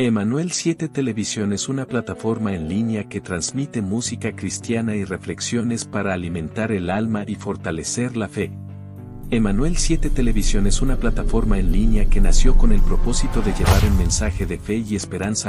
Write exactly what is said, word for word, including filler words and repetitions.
Emanuel siete Televisión es una plataforma en línea que transmite música cristiana y reflexiones para alimentar el alma y fortalecer la fe. Emanuel siete Televisión es una plataforma en línea que nació con el propósito de llevar un mensaje de fe y esperanza